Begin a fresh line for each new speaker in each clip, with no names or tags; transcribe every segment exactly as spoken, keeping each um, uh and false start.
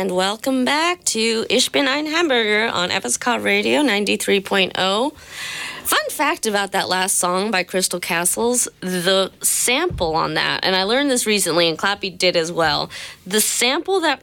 And welcome back to Ich bin ein Hamburger on F S K Radio ninety-three point oh. Fun fact about that last song by Crystal Castles, the sample on that, and I learned this recently, and Clappy did as well, the sample that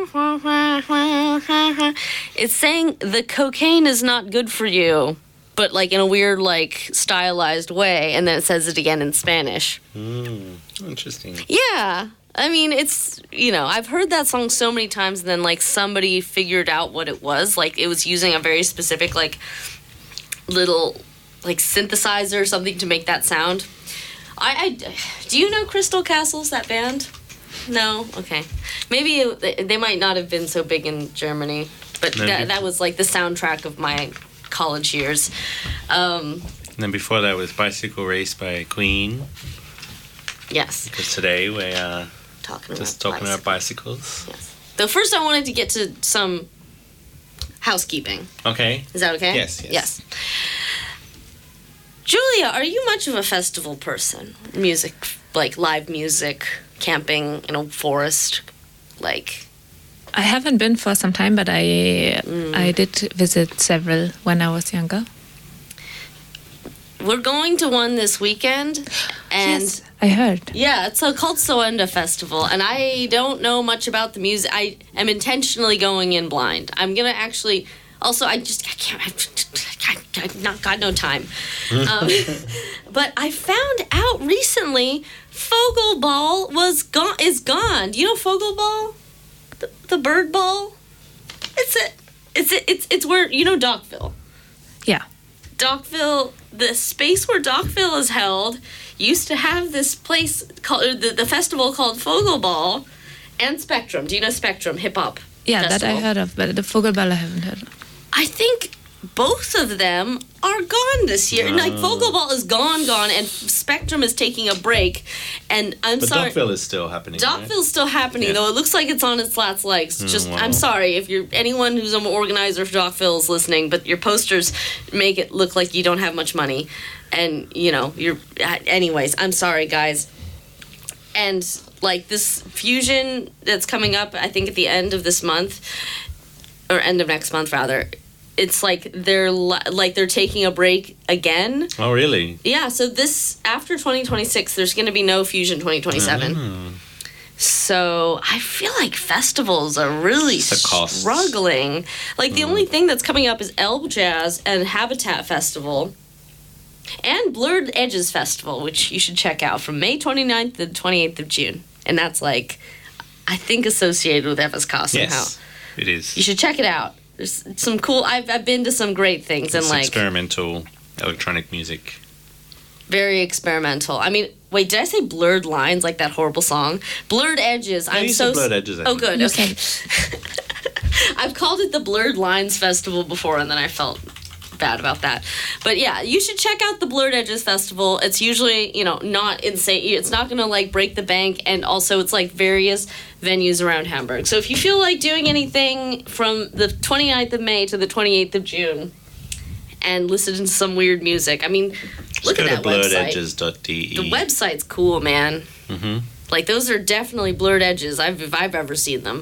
it's saying the cocaine is not good for you, but like in a weird, like, stylized way, and then it says it again in Spanish.
Mm, interesting.
Yeah. I mean, it's, you know, I've heard that song so many times, and then, like, somebody figured out what it was. Like, it was using a very specific, like, little, like, synthesizer or something to make that sound. I, I do you know Crystal Castles, that band? No? Okay. Maybe it, they might not have been so big in Germany, but that, that was, like, the soundtrack of my college years. Um,
and then before that was Bicycle Race by Queen.
Yes.
Because today we are
talking
just
about
talking
bicycles.
about bicycles.
Yes. Though first I wanted to get to some housekeeping.
Okay.
Is that okay?
Yes, yes.
Yes. Julia, are you much of a festival person? Music, like live music, camping in a forest, like...
I haven't been for some time, but I mm. I did visit several when I was younger.
We're going to one this weekend, and
yes, I heard.
Yeah, it's a called Soenda Festival, and I don't know much about the music. I am intentionally going in blind. I'm gonna actually. Also, I just I can't. I, I've not got no time. um, but I found out recently, Fogelball was gone. Is gone. Do you know Fogelball? The, the bird ball. It's a. It's a, It's it's where you know Dockville.
Yeah.
Dockville, the space where Dockville is held, used to have this place called the, the festival called Fogelball and Spectrum. Do you know Spectrum hip hop?
Yeah,
festival?
That I heard of, but the Fogelball I haven't heard of.
I think both of them are gone this year. Uh, like Fogelball is gone, gone, and Spectrum is taking a break. And I'm
but
sorry,
Dockville is still happening.
Dockville's
right?
still happening, yeah. Though it looks like it's on its last legs.
Mm,
Just,
wow.
I'm sorry if you're anyone who's an organizer for Dockville is listening, but your posters make it look like you don't have much money, and you know you're. Anyways, I'm sorry, guys. And like this fusion that's coming up, I think at the end of this month, or end of next month rather. It's like they're like they're taking a break again.
Oh, really?
Yeah. So this after twenty twenty-six, there's going to be no Fusion twenty twenty-seven. Mm. So I feel like festivals are really struggling. Like the mm. only thing that's coming up is Elb Jazz and Habitat Festival, and Blurred Edges Festival, which you should check out from May twenty-ninth to the twenty-eighth of June, and that's like I think associated with F S K somehow.
Yes, it is.
You should check it out. There's some cool. I've I've been to some great things
it's
and like
experimental electronic music.
Very experimental. I mean, wait, did I say Blurred Lines like that horrible song? Blurred Edges.
No,
I'm
you
so
said Blurred Edges. I
oh,
think.
good. Okay. I've called it the Blurred Lines Festival before, and then I felt bad about that. But yeah, you should check out the Blurred Edges Festival. It's usually, you know, not insane. It's not going to like break the bank, and also it's like various venues around Hamburg. So if you feel like doing anything from the twenty-ninth of May to the twenty-eighth of June and listen to some weird music, I mean,
Just
look
go
at
to
that
blurred
website.
edges dot d e.
The website's cool, man.
Mm-hmm.
Like those are definitely blurred edges. I've if I've ever seen them.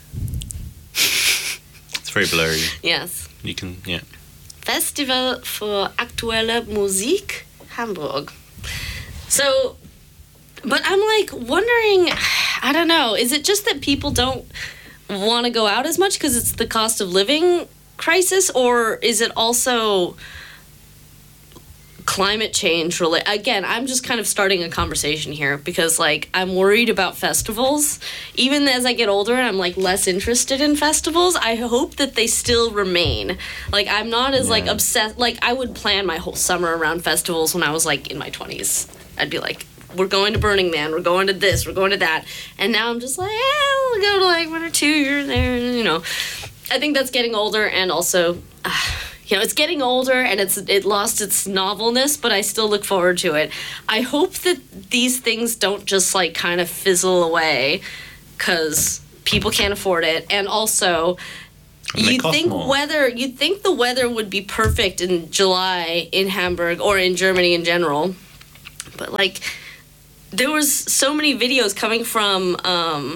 It's very blurry.
Yes.
You can, yeah.
Festival für aktuelle Musik, Hamburg. So, but I'm like wondering, I don't know, is it just that people don't want to go out as much because it's the cost of living crisis, or is it also climate change related? Again, I'm just kind of starting a conversation here because like I'm worried about festivals. Even as I get older and I'm like less interested in festivals, I hope that they still remain. Like I'm not as yeah. like obsessed. Like I would plan my whole summer around festivals when I was like in my twenties. I'd be like, we're going to Burning Man, we're going to this, we're going to that. And now I'm just like, eh, we'll go to like one or two here there, you know. I think that's getting older, and also uh, you know, it's getting older and it's it lost its novelness, but I still look forward to it. I hope that these things don't just like kind of fizzle away because people can't afford it. And also, you think more. weather you think the weather would be perfect in July in Hamburg or in Germany in general, but like there was so many videos coming from um,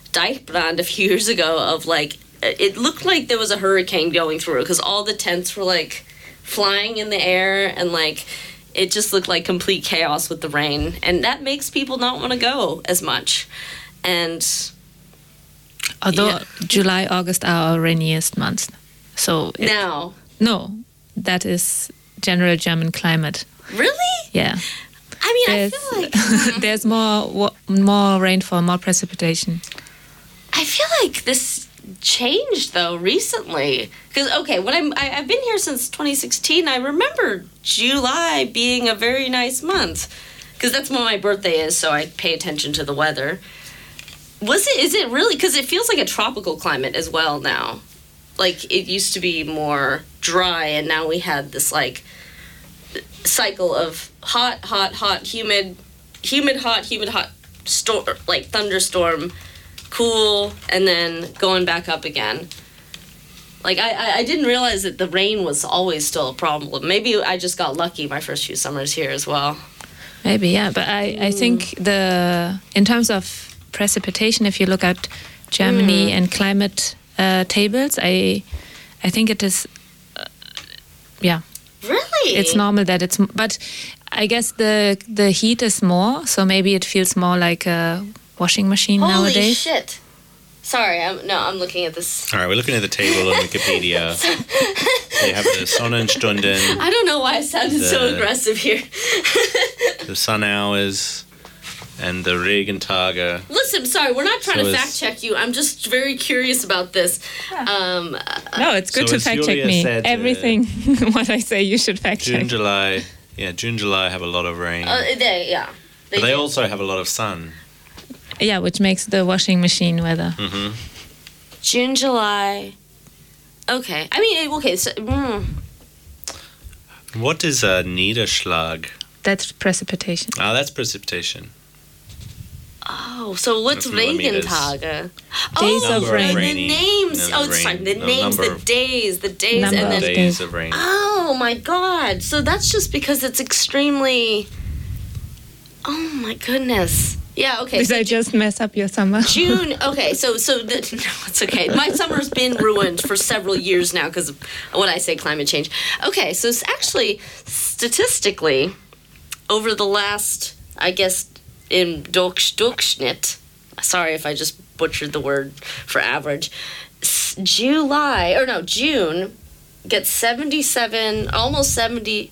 Deichbrand a few years ago of like, it looked like there was a hurricane going through because all the tents were like flying in the air and like it just looked like complete chaos with the rain, and that makes people not want to go as much. And
Although
yeah.
July, August are our rainiest months. So it-
now,
no, that is general German climate.
really?
Yeah.
I mean,
There's,
I feel like
there's more wa- more rainfall, more precipitation.
I feel like this changed though recently because okay, when I'm I, I've been here since twenty sixteen. I remember July being a very nice month because that's when my birthday is, so I pay attention to the weather. Was it? Is it really? Because it feels like a tropical climate as well now. Like it used to be more dry, and now we had this like cycle of hot, hot, hot, humid, humid, hot, humid, hot, storm, like thunderstorm, cool, and then going back up again. Like I, I, I didn't realize that the rain was always still a problem. Maybe I just got lucky my first few summers here as well.
Maybe, yeah. But I, I think the in terms of precipitation, if you look at Germany
Mm.
and climate uh, tables, I I think it is, uh, yeah,
Really?
it's normal that it's. But I guess the the heat is more, so maybe it feels more like a washing machine
Holy
nowadays.
shit! Sorry, I'm no, I'm looking at this.
All right, we're looking at the table on Wikipedia. They have the Sonnenstunden,
I don't know why I sounded so
The-
aggressive here.
the sun hours, and the Regentage.
Listen, sorry, we're not trying
So
to
it's-
fact check you. I'm just very curious about this. Um,
No, it's good
So
to
as
fact check
Julia
me.
said, uh,
Everything what I say, you should fact
June,
check.
July. Yeah, June, July have a lot of rain.
uh, they, yeah.
but they
do.
also have a lot of sun.
Yeah, which makes the washing machine weather.
Hmm.
June, July. Okay. I mean, okay, so. Mm,
What is a Niederschlag?
That's precipitation.
Ah, that's precipitation.
oh, so what's
That's millimeters.
Regentage?
Days
oh,
of
Number
rain.
the
rainy-
names.
no,
Oh,
the
it's
rain-
fine. The
no,
names,
number
the
of-
days, the days,
Number
and
of
then.
days.
Days of rain.
Oh my god. So that's just because it's extremely. Oh my goodness. Yeah, okay.
Did
so
I just mess up your summer?
June. Okay, so so the, no, it's okay. My summer's been ruined for several years now because of what I say climate change. Okay, so it's actually statistically over the last, I guess, in Durch, Durchschnitt. Sorry if I just butchered the word for average. S- July or no June gets seventy-seven, almost seventy-seven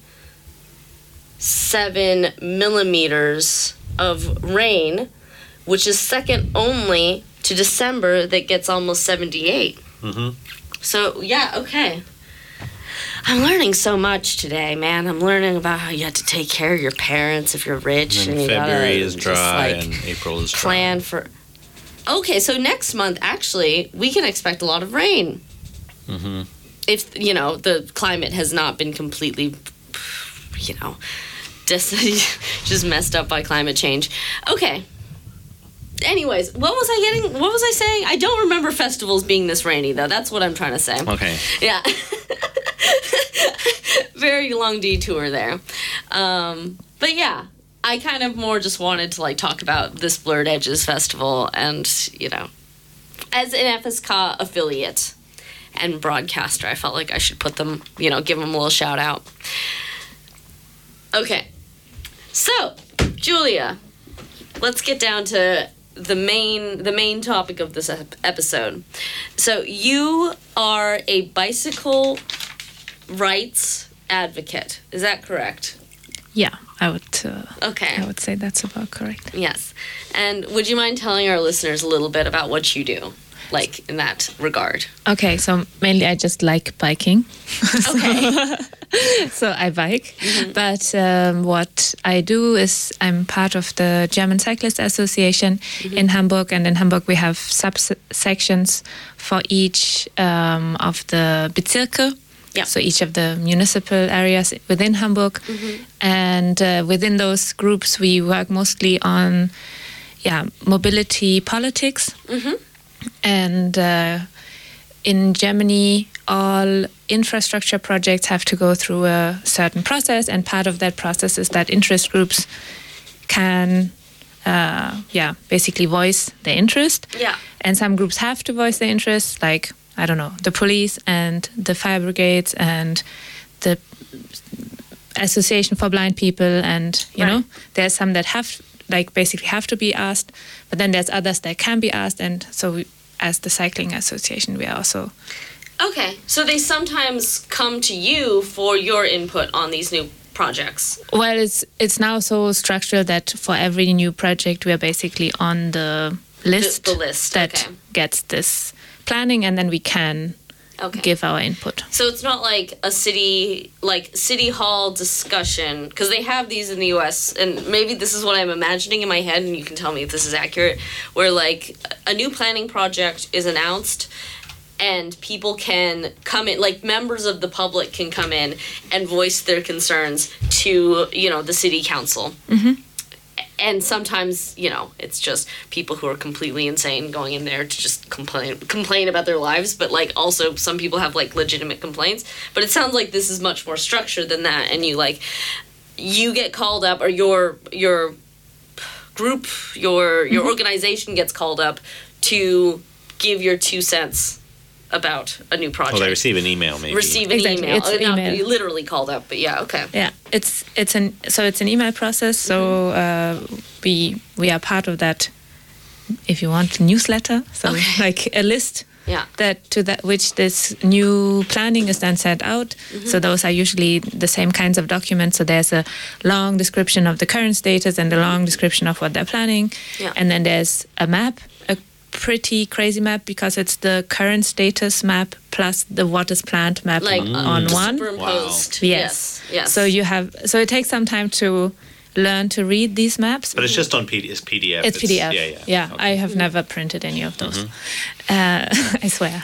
millimeters of rain, which is second only to December that gets almost seventy-eight.
Hmm.
So, yeah, okay. I'm learning so much today, man. I'm learning about how you have to take care of your parents if you're rich.
And
And, you
February
gotta
is
just,
dry,
like,
and April is dry.
plan for... Okay, so next month, actually, we can expect a lot of rain.
Hmm.
If, you know, the climate has not been completely, you know, just, just messed up by climate change. Okay. Anyways, what was I getting? What was I saying? I don't remember festivals being this rainy, though. That's what I'm trying to say.
Okay.
Yeah. Very long detour there. Um, but yeah, I kind of more just wanted to like talk about this Blurred Edges Festival and, you know, as an F S K affiliate and broadcaster, I felt like I should put them, you know, give them a little shout out. Okay. So, Julia, let's get down to the main the main topic of this ep- episode. So, you are a bicycle rights advocate. Is that correct?
Yeah, I would. Uh,
Okay.
I would say that's about correct.
Yes. And would you mind telling our listeners a little bit about what you do, like in that regard?
Okay, so mainly I just like biking.
Okay.
So I bike, but um, what I do is I'm part of the German Cyclist Association in Hamburg, and in Hamburg we have subsections for each um, of the Bezirke.
Yeah.
So each of the municipal areas within Hamburg, and uh, within those groups we work mostly on, yeah, mobility politics, and uh, in Germany all infrastructure projects have to go through a certain process, and part of that process is that interest groups can uh, yeah, basically voice their interest.
Yeah.
And some groups have to voice their interest, like, I don't know, the police and the fire brigades and the Association for Blind People, and, you
Right.
know, there's some that have, like, basically have to be asked, but then there's others that can be asked, and so we, as the Cycling Association, we are also...
Okay, so they sometimes come to you for your input on these new projects.
Well, it's it's now so structured that for every new project, we are basically on the list,
The- the list,
that
okay.
gets this planning, and then we can
Okay.
give our input.
So it's not like a city, like city hall discussion, because they have these in the U S, and maybe this is what I'm imagining in my head, and you can tell me if this is accurate, where like a new planning project is announced, and people can come in, like members of the public can come in and voice their concerns to, you know, the city council.
Mm-hmm.
And sometimes, you know, it's just people who are completely insane going in there to just complain complain about their lives. But like, also some people have like legitimate complaints. But it sounds like this is much more structured than that. And you like, you get called up, or your your group, your your
Mm-hmm.
organization gets called up to give your two cents about a new project.
Or they receive an email, maybe.
Receive an
Exactly,
email.
it's
Uh, not
email.
literally called up, but yeah, okay.
Yeah, it's it's an so it's an email process. So uh, we we are part of that. If you want, newsletter. So
Okay.
like a list
Yeah.
that to that which this new planning is then sent out.
Mm-hmm.
So those are usually the same kinds of documents. So there's a long description of the current status and a long description of what they're planning.
Yeah.
And then there's a map, a pretty crazy map, because it's the current status map plus the what is planned map
Like
on
uh,
one.
superimposed.
Yes.
Yes. Yes.
So you have so it takes some time to learn to read these maps.
But it's just on P D F. It's P D F.
It's P D F.
Yeah, yeah.
Yeah,
Okay.
I have never printed any of those.
Mm-hmm.
Uh, I swear.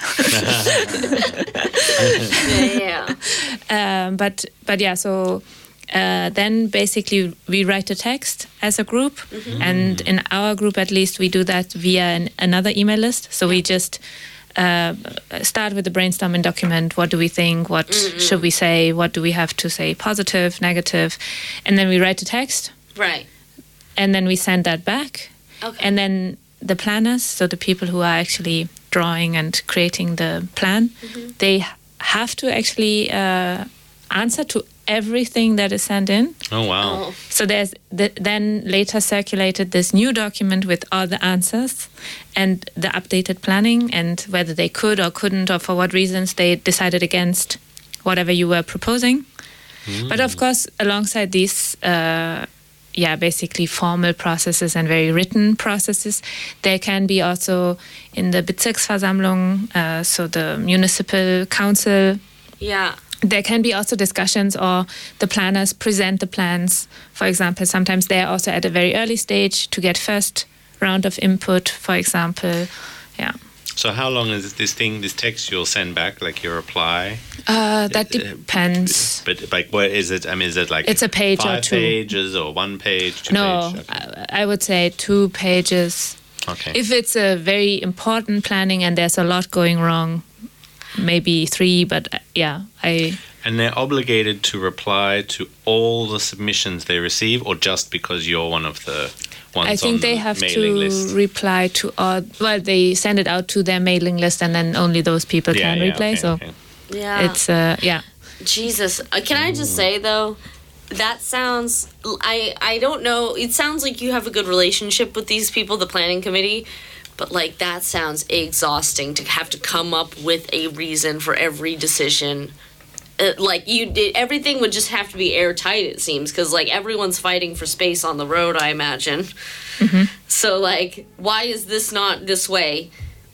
yeah, yeah.
um, but but yeah, so uh, then basically we write a text as a group, and in our group at least we do that via an, another email list. So we just uh, start with the brainstorming document. What do we think? What should we say? What do we have to say? Positive, negative, and then we write a text,
Right.
and then we send that back.
Okay.
And then the planners, so the people who are actually drawing and creating the plan, they have to actually uh, answer to everything that is sent in.
Oh, wow.
Oh.
So there's the, then later circulated this new document with all the answers and the updated planning, and whether they could or couldn't, or for what reasons they decided against whatever you were proposing. But of course, alongside these, uh, yeah, basically formal processes and very written processes, there can be also in the Bezirksversammlung, uh, so the municipal council,
Yeah.
there can be also discussions, or the planners present the plans. For example, sometimes they're also at a very early stage to get first round of input, for example. Yeah.
So how long is this thing, this text you'll send back, like your reply?
Uh, that
Uh,
depends.
But like, what is it? I mean, is it like
It's a page or
five
two.
pages or one page, two
No,
page? Okay.
I, I would say two pages.
Okay.
If it's a very important planning and there's a lot going wrong, maybe three, but uh, yeah, I...
And they're obligated to reply to all the submissions they receive, or just because you're one of the ones
I think
on
they
the
have
mailing
to
list?
reply to all. Well, they send it out to their mailing list, and then only those people
Yeah,
can
yeah,
reply.
okay,
so
okay.
Yeah.
it's uh, yeah.
Jesus. Uh, can I just say though, that sounds. I I don't know. It sounds like you have a good relationship with these people, the planning committee. But like that sounds exhausting to have to come up with a reason for every decision. Uh, like you did, everything would just have to be airtight. It seems because like everyone's fighting for space on the road. I imagine. So like, why is this not this way?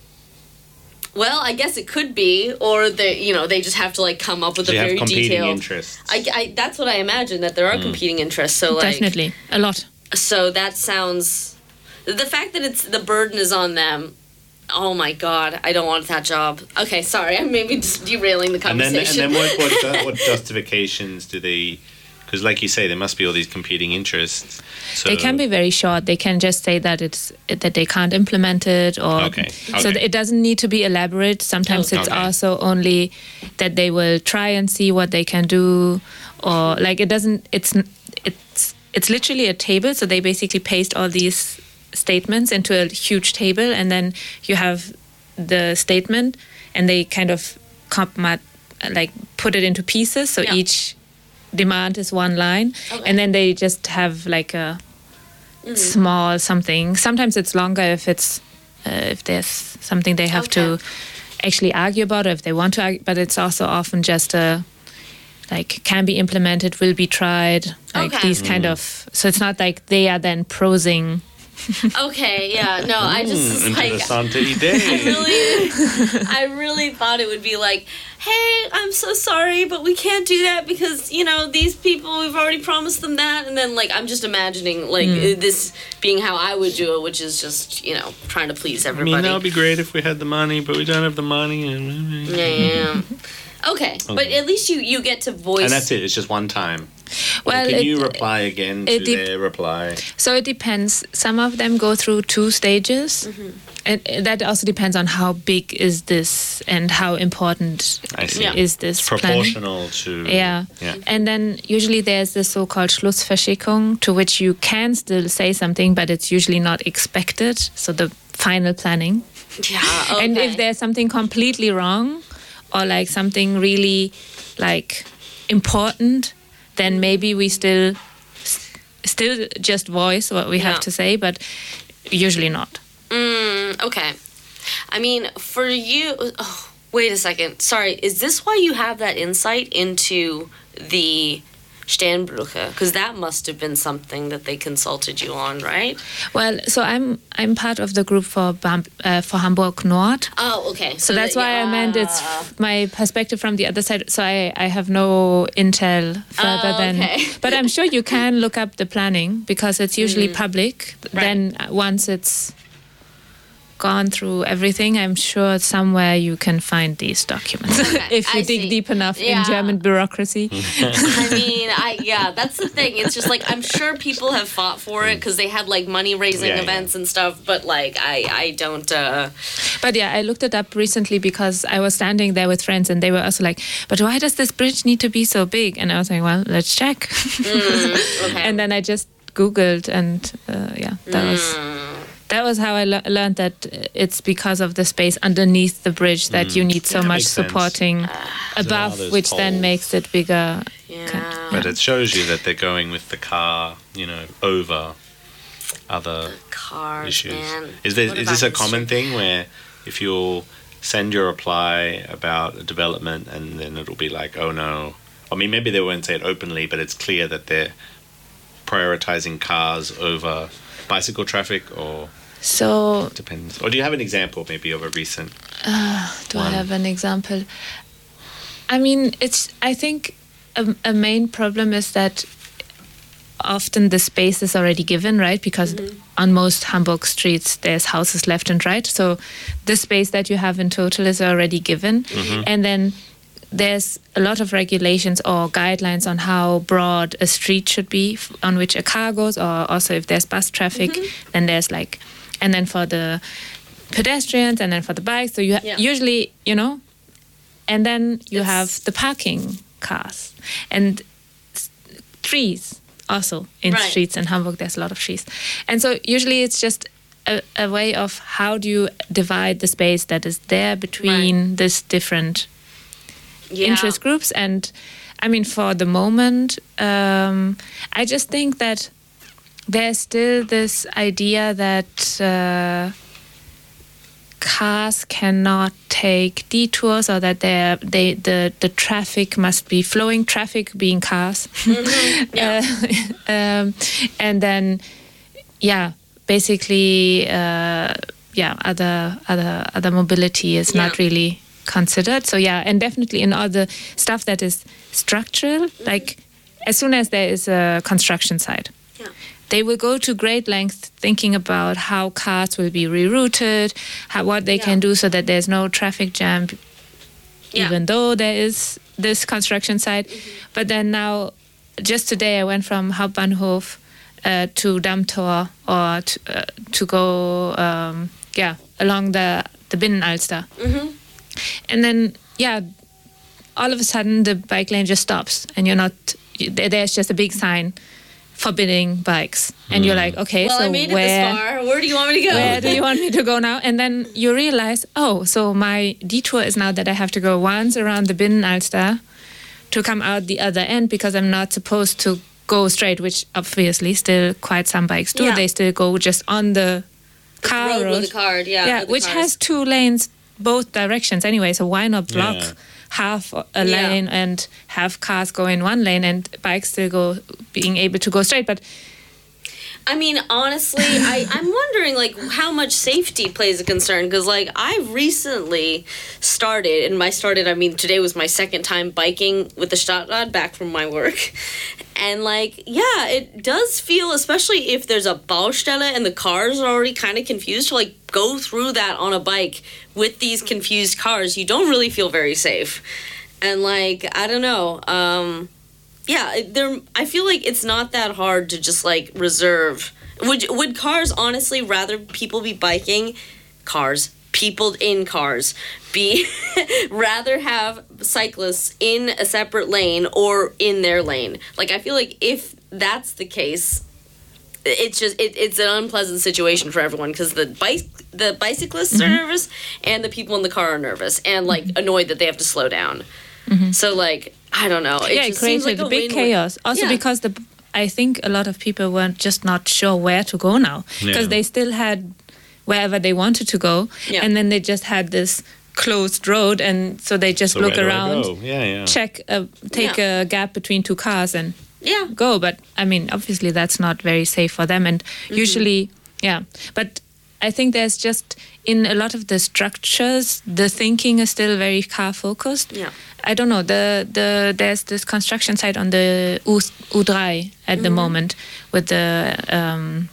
Well, I guess it could be, or they, you know, they just have to like come up with
So
a
you have
very
competing
detailed.
interests.
I, I, that's what I imagine, that there are competing interests. So like,
Definitely a lot.
so that sounds. The fact that it's the burden is on them. Oh my God, I don't want that job. Okay, sorry, I'm maybe just derailing the
And then,
conversation.
and then what, what, ju- what justifications do they? Because, like you say, there must be all these competing interests. So
They can be very short. They can just say that it's that they can't implement it, or
Okay,
so
okay.
it doesn't need to be elaborate. Sometimes it's
Okay.
also only that they will try and see what they can do, or like it doesn't. It's it's it's literally a table. So they basically paste all these statements into a huge table, and then you have the statement, and they kind of comp- like put it into pieces. So
Yeah.
each demand is one line,
Okay.
and then they just have like a small something. Sometimes it's longer if it's uh, if there's something they have
Okay.
to actually argue about, or if they want to argue. But it's also often just a like can be implemented, will be tried, like
Okay.
these kind of. So it's not like they are then prosing.
Okay, yeah, no, I just
Mm,
was like,
interessante
I
Idee.
really, I really thought it would be like, hey, I'm so sorry, but we can't do that because, you know, these people, we've already promised them that. And then, like, I'm just imagining, like,
Hmm.
this being how I would do it, which is just, you know, trying to please
I
everybody.
mean, that would be great if we had the money, but we don't have the money. And,
yeah, yeah, yeah. Okay, but at least you, you get to voice.
and that's it. It's just one time.
Well,
Can
it-
you reply again to
it dep-
their reply?
So it depends. Some of them go through two stages.
Mm-hmm.
And and that also depends on how big is this and how important
I see.
Yeah.
is this
It's
planning.
proportional to.
Yeah.
Yeah.
And then usually there's the so-called Schlussverschickung, to which you can still say something, but it's usually not expected. So the final planning.
Yeah, okay.
And if there's something completely wrong, or like something really like important, then maybe we still still just voice what we
Yeah.
have to say, but usually not.
Mm, okay. I mean, for you. Oh, wait a second. Sorry. Is this why you have that insight into the Sternbrüche? Because that must have been something that they consulted you on, right?
Well, so I'm I'm part of the group for Bam, uh, for Hamburg Nord.
Oh, okay.
So that's
that-
why I meant it's
ah.
my perspective from the other side. So I, I have no intel further
Oh,
than.
okay.
But I'm sure you can look up the planning because it's usually public.
Right.
Then uh, once it's gone through everything, I'm sure somewhere you can find these documents
Okay,
if you
I
dig
see.
deep enough
Yeah.
in German bureaucracy.
I mean, I yeah, that's the thing. It's just like I'm sure people have fought for it because they had like money raising
Yeah, yeah.
events and stuff. But like, I I don't. uh
But yeah, I looked it up recently because I was standing there with friends and they were also like, but why does this bridge need to be so big? And I was like, well, let's check.
Okay.
And then I just Googled and uh, yeah, that was that was how I le- learned that it's because of the space underneath the bridge that you need so
Yeah,
much
makes sense.
supporting above,
those
which then
poles.
makes it bigger.
yeah.
But it shows you that they're going with the car, you know, over other
Cars,
issues.
man.
Is there
What
is this
about
a common thing where if you'll send your reply about a development and then it'll be like, oh no, I mean maybe they won't say it openly, but it's clear that they're prioritizing cars over bicycle traffic, or
So
depends. Or do you have an example maybe of a recent?
do I
One.
have an example? I mean, it's. I think a, a main problem is that often the space is already given, right? Because on most Hamburg streets, there's houses left and right. So the space that you have in total is already given. And then there's a lot of regulations or guidelines on how broad a street should be f- on which a car goes, or also if there's bus traffic, then there's like, and then for the pedestrians and then for the bikes. So you ha-
Yeah.
usually, you know, and then you
It's-
have the parking cars and s- trees also in
Right.
streets in Hamburg. There's a lot of trees. And so usually it's just a, a way of how do you divide the space that is there between this different
Yeah.
interest groups. And I mean, for the moment, um, I just think that there's still this idea that uh, cars cannot take detours, or that they're, they the the traffic must be flowing traffic, being cars,
Yeah.
Uh, um, and then yeah, basically uh, yeah, other other other mobility is
Yeah.
not really considered. So yeah, and definitely in all the stuff that is structural, like as soon as there is a construction site,
Yeah.
they will go to great lengths thinking about how cars will be rerouted, how, what they
Yeah.
can do so that there's no traffic jam,
Yeah.
even though there is this construction site. But then now, just today, I went from Hauptbahnhof uh, to Dammtor, or to, uh, to go, um, yeah, along the the Binnenalster. And then, yeah, all of a sudden the bike lane just stops, and you're not. There, there's just a big sign forbidding bikes, and you're like, okay,
Well,
so
I made it
where
this far. Where do you want me to go?
where do you want me to go now? And then you realize, oh, so my detour is now that I have to go once around the Binnenalster to come out the other end, because I'm not supposed to go straight, which obviously still quite some bikes do.
Yeah.
They still go just on the car
road
road.
with the card, yeah.
Yeah,
with the
which
cars.
has two lanes, both directions anyway. So why not block
Yeah.
half a
Yeah.
lane and have cars go in one lane and bikes still go, being able to go straight? But
I mean, honestly, I, I'm wondering, like, how much safety plays a concern. Because, like, I recently started, and by started, I mean, today was my second time biking with the Stadtrad back from my work. And, like, yeah, it does feel, especially if there's a Baustelle and the cars are already kind of confused, to, like, go through that on a bike with these confused cars, you don't really feel very safe. And, like, I don't know, um... yeah, there. I feel like it's not that hard to just like reserve. Would would cars honestly rather people be biking, cars, people in cars, be rather have cyclists in a separate lane or in their lane? Like, I feel like if that's the case, it's just it, it's an unpleasant situation for everyone, because the bike the bicyclists
Mm-hmm.
are nervous and the people in the car are nervous and like annoyed that they have to slow down.
Mm-hmm.
So like I don't know. It
yeah, it
just seems
created
like
a big
win-win.
chaos. Also
Yeah.
because the I think a lot of people were just not sure where to go now, because
Yeah.
they still had wherever they wanted to go,
Yeah.
and then they just had this closed road, and so they just
So
look
where do I
around,
go? Yeah, yeah.
check, uh, take
Yeah.
a gap between two cars, and
Yeah.
go. But I mean, obviously that's not very safe for them, and
Mm-hmm.
usually, yeah. But I think there's just in a lot of the structures, the thinking is still very car focused.
Yeah.
I don't know. The the there's this construction site on the U, U three at the moment with the um,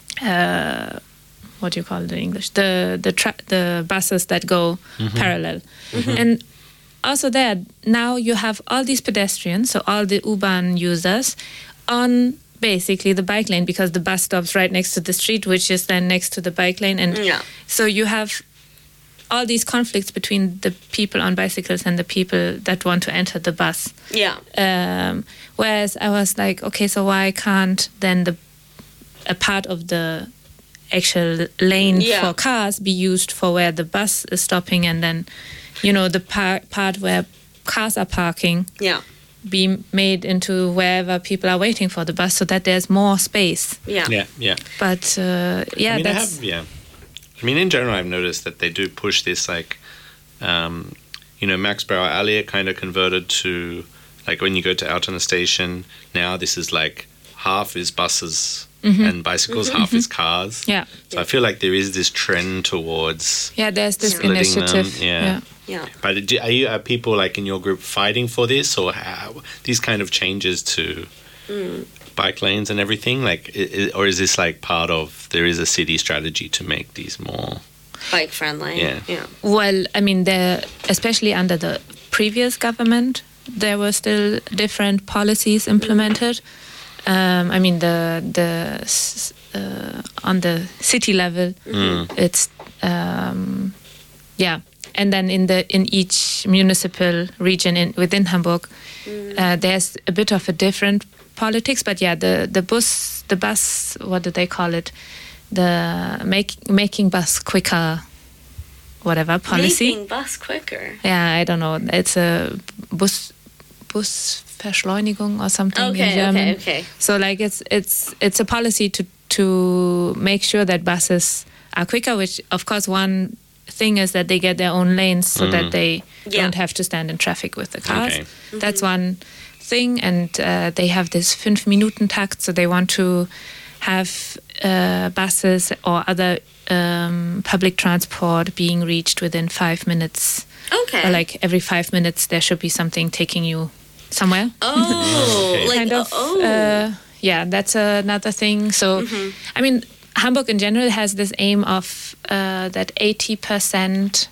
uh, what do you call it in English? The the tra- the buses that go parallel, and also there now you have all these pedestrians, so all the U-Bahn users on basically the bike lane, because the bus stops right next to the street, which is then next to the bike lane, and
Yeah.
so you have all these conflicts between the people on bicycles and the people that want to enter the bus.
Yeah.
Um, whereas I was like, okay, so why can't then the a part of the actual lane
Yeah.
for cars be used for where the bus is stopping, and then, you know, the par- part where cars are parking
Yeah.
be made into wherever people are waiting for the bus, so that there's more space.
Yeah.
Yeah, yeah.
But uh, yeah,
I mean, I
that's
have, yeah. I mean, in general, I've noticed that they do push this, like, um, you know, Max Bauer Allee kind of converted to, like, when you go to Altona station, now this is like half is buses and bicycles, half is cars.
yeah,
So I feel like there is this trend towards
yeah. There's this
splitting
initiative.
them, yeah.
Yeah.
But do, are you are people like in your group fighting for this, or how these kind of changes to bike lanes and everything? Like, i i or is this like part of there is a city strategy to make these more?
Bike friendly.
Yeah.
Yeah.
Well, I mean, there, especially under the previous government, there were still different policies implemented. Um, I mean, the the s- uh, on the city level, it's um, yeah, and then in the in each municipal region in within Hamburg, uh, there's a bit of a different politics. But yeah, the the bus the bus what do they call it? The make making bus quicker, whatever policy.
Making bus quicker.
Yeah, I don't know. It's a bus Busverschleunigung or something in
Okay,
German.
okay, okay.
So like it's it's it's a policy to to make sure that buses are quicker. Which of course one thing is that they get their own lanes so that they
Yeah.
don't have to stand in traffic with the cars.
Okay.
That's one thing, and uh, they have this fünf Minuten Takt, so they want to have uh, buses or other um, public transport being reached within five minutes.
Okay.
Or like every five minutes, there should be something taking you somewhere.
Oh,
Okay.
like
kind of.
oh.
Uh, yeah, that's another thing. So, I mean, Hamburg in general has this aim of uh, that eighty percent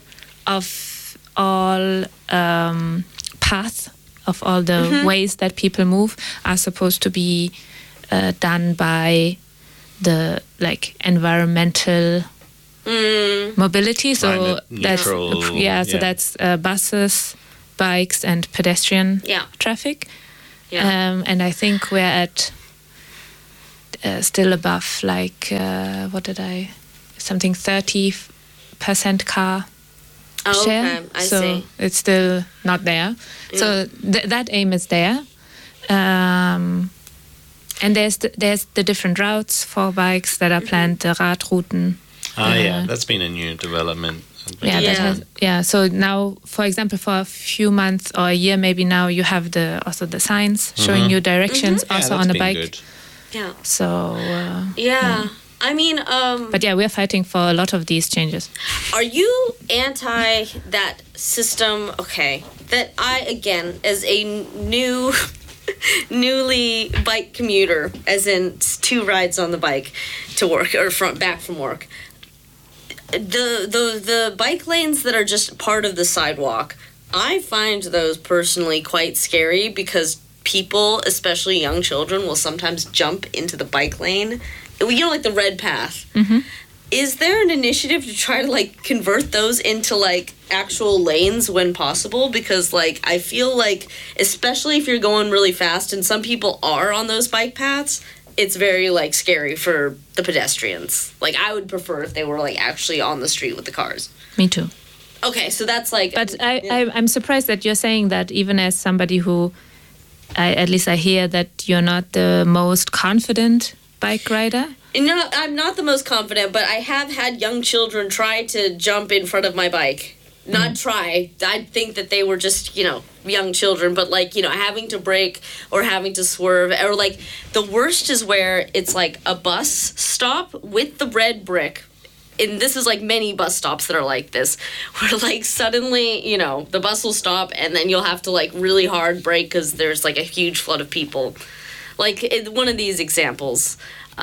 of all um, paths, of all the ways that people move, are supposed to be uh, done by the like environmental
Mm,
mobility. So
Climate
that's
neutral,
yeah. So
yeah.
that's uh, buses, bikes, and pedestrian
yeah.
traffic.
Yeah.
Um, and I think we're at uh, still above like uh, what did I something thirty percent car
Oh,
share.
okay. I
so
see.
it's still not there. So th- that aim is there. Um, and there's the, there's the different routes for bikes that are planned, the Radrouten.
Ah, yeah,
Uh,
that's been a new development.
Yeah,
Yeah.
that has, yeah. So now, for example, for a few months or a year, maybe now you have the also the signs showing you directions
Yeah,
also
that's
on a
been
bike.
good.
Yeah.
So, uh,
Yeah. I mean, um,
but yeah, we're fighting for a lot of these changes.
are you anti that system? Okay. That I, again, as a new, newly bike commuter, as in two rides on the bike to work or front back from work, the the the bike lanes that are just part of the sidewalk, I find those personally quite scary because people, especially young children, will sometimes jump into the bike lane. You know, like the red path.
Mm-hmm.
Is there an initiative to try to like convert those into like actual lanes when possible? Because like I feel like, especially if you're going really fast, and some people are on those bike paths, it's very like scary for the pedestrians. Like I would prefer if they were like actually on the street with the cars.
Me too.
Okay, so that's like.
But I,
yeah.
I I'm surprised that you're saying that, even as somebody who, I, at least I hear that you're not the most confident bike rider.
No, I'm not the most confident, but I have had young children try to jump in front of my bike. Not try. I think that they were just, you know, young children, but like, you know, having to brake or having to swerve, or like the worst is where it's like a bus stop with the red brick. And this is like many bus stops that are like this, where like suddenly, you know, the bus will stop and then you'll have to like really hard brake because there's like a huge flood of people. Like it, one of these examples.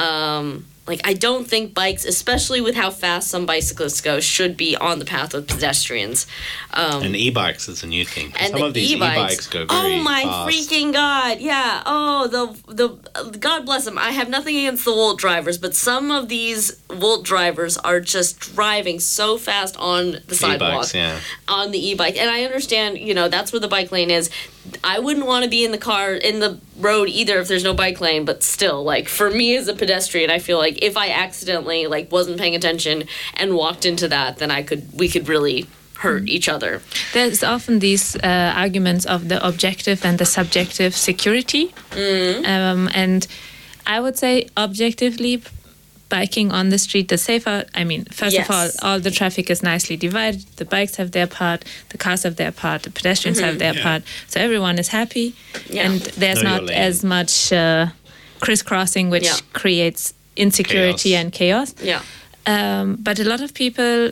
Um, like I don't think bikes, especially with how fast some bicyclists go, should be on the path with pedestrians. Um,
And e-bikes is a new thing.
and
Some
the
of these
e-bikes,
e-bikes go very
oh my
fast.
freaking god, yeah. Oh, the the God bless them. I have nothing against the Wolt drivers, but some of these Wolt drivers are just driving so fast on the sidewalk,
E-bikes, yeah.
on the e-bike. And I understand, you know, that's where the bike lane is. I wouldn't want to be in the car in the road either if there's no bike lane, but still, like for me as a pedestrian, I feel like if I accidentally like wasn't paying attention and walked into that, then I could we could really hurt each other.
There's often these uh, arguments of the objective and the subjective security. Um, and I would say objectively, biking on the street, the safer, I mean, first
Yes.
of all, all the traffic is nicely divided. The bikes have their part, the cars have their part, the pedestrians have their
Yeah.
part. So everyone is happy.
Yeah.
And there's
Know your
not
lane.
as much uh, crisscrossing, which
Yeah.
creates insecurity
Chaos.
and chaos.
Yeah.
Um, but a lot of people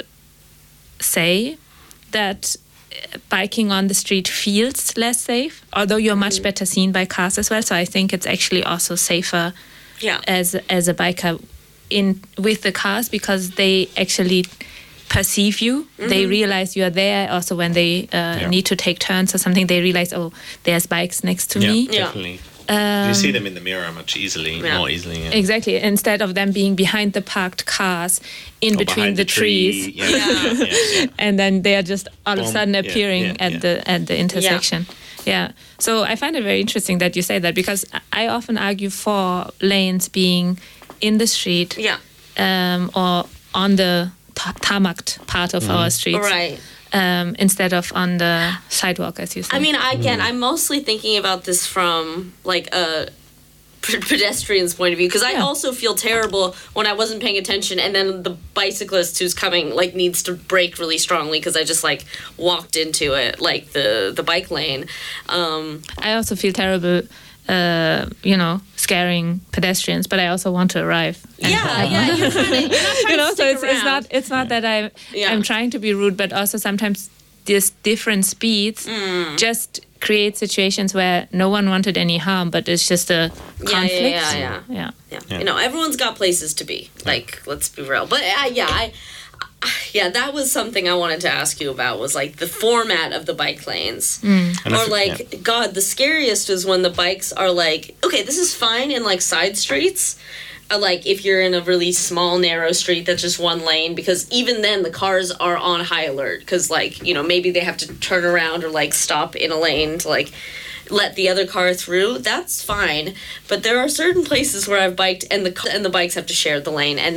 say that uh, biking on the street feels less safe, although you're much better seen by cars as well. So I think it's actually also safer
Yeah.
as as a biker in with the cars, because they actually perceive you. They realize you're there. Also, when they uh,
Yeah.
need to take turns or something, they realize, oh, there's bikes next to
Yeah,
me.
Yeah.
definitely.
Um,
you see them in the mirror much easily,
Yeah.
more easily. Yeah.
Exactly. Instead of them being behind the parked cars, in
Or
between
behind
the,
tree.
trees.
Yeah, yeah, yeah, yeah.
And then they are just all of a
Boom.
sudden
Yeah,
appearing
yeah,
at
yeah.
the at the intersection. Yeah. So I find it very interesting that you say that, because I often argue for lanes being in the street,
Yeah.
um, or on the ta- tarmacked part of our streets,
Right.
um, instead of on the sidewalk, as you said.
I mean, again, I'm mostly thinking about this from like a p- pedestrian's point of view, because I
Yeah.
also feel terrible when I wasn't paying attention, and then the bicyclist who's coming like needs to brake really strongly because I just like walked into it, like the the bike lane. Um,
I also feel terrible, uh, you know, scaring pedestrians, but I also want to arrive. And-
yeah, yeah, you're, trying to, you're not trying
you know,
to
so
stick
it's, it's
around.
not it's not that I
Yeah.
I'm trying to be rude, but also sometimes these different speeds
Mm.
just create situations where no one wanted any harm, but it's just a
Yeah,
conflict.
yeah, yeah, yeah.
Yeah.
Yeah.
Yeah.
You know, everyone's got places to be. Like, let's be real. But uh, yeah, I, yeah, that was something I wanted to ask you about, was like the format of the bike lanes.
And I
Or
f-
like,
yeah.
God, the scariest is when the bikes are like, okay, this is fine in like side streets. Uh, like if you're in a really small, narrow street that's just one lane, because even then the cars are on high alert because like, you know, maybe they have to turn around or like stop in a lane to like let the other car through, that's fine. But there are certain places where I've biked and the and the bikes have to share the lane, and